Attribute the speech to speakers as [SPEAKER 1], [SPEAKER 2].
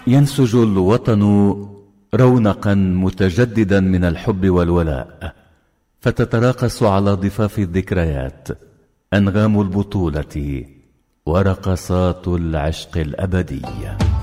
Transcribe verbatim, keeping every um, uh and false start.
[SPEAKER 1] ينسج الوطن رونقا متجددا من الحب والولاء، فتتراقص على ضفاف الذكريات أنغام البطولة ورقصات العشق الأبدي.